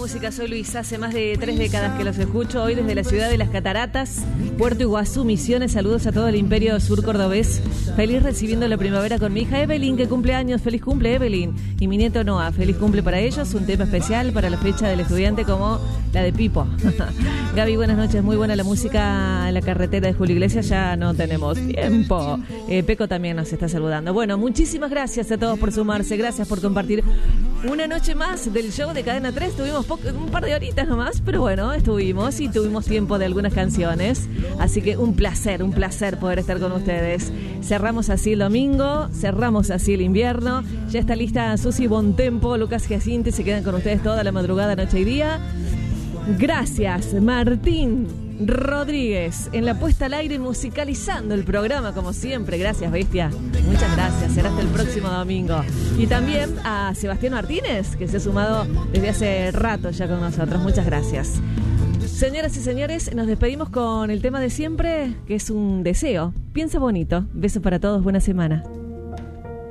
música, soy Luisa, hace más de 3 décadas que los escucho, hoy desde la ciudad de Las Cataratas, Puerto Iguazú, Misiones, saludos a todo el imperio sur cordobés, feliz recibiendo la primavera con mi hija Evelyn, que cumple años, feliz cumple Evelyn, y mi nieto Noah, feliz cumple para ellos, un tema especial para la fecha del estudiante como la de Pipo. Gaby, buenas noches, muy buena la música en la carretera de Julio Iglesias, ya no tenemos tiempo. Peco también nos está saludando. Bueno, muchísimas gracias a todos por sumarse, gracias por compartir una noche más del show de Cadena 3. Tuvimos un par de horitas nomás, pero bueno, estuvimos y tuvimos tiempo de algunas canciones. Así que un placer poder estar con ustedes. Cerramos así el domingo, cerramos así el invierno. Ya está lista Susi Bontempo, Lucas Giacinte, se quedan con ustedes toda la madrugada, noche y día. Gracias, Martín Rodríguez, en la puesta al aire, musicalizando el programa como siempre. Gracias, bestia. Muchas gracias. Será hasta el próximo domingo. Y también a Sebastián Martínez, que se ha sumado desde hace rato ya con nosotros. Muchas gracias. Señoras y señores, nos despedimos con el tema de siempre, que es un deseo. Piensa bonito. Beso para todos. Buena semana.